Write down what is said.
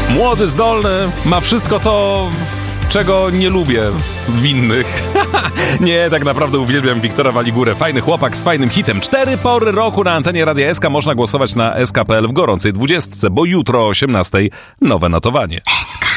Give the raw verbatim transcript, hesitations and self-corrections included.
Młody, zdolny, ma wszystko to, czego nie lubię w innych. Nie, tak naprawdę uwielbiam Wiktora Waligurę. Fajny chłopak z fajnym hitem. Cztery pory roku na antenie Radia S K. Można głosować na S K kropka P L w gorącej dwudziestce, bo jutro o osiemnastej nowe notowanie. S K.